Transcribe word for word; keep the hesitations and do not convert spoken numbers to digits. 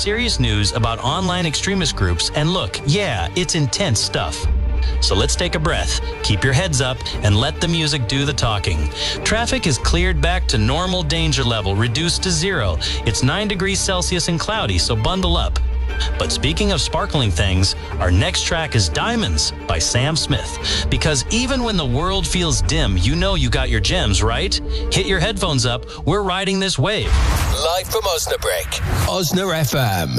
serious news about online extremist groups, and look, yeah, it's intense stuff. So let's take a breath, keep your heads up, and let the music do the talking. Traffic is cleared back to normal danger level, reduced to zero. It's nine degrees Celsius and cloudy, so bundle up. But speaking of sparkling things, our next track is Diamonds by Sam Smith. Because even when the world feels dim, you know you got your gems, right? Hit your headphones up. We're riding this wave. Live from Osnabrück. Osna F M.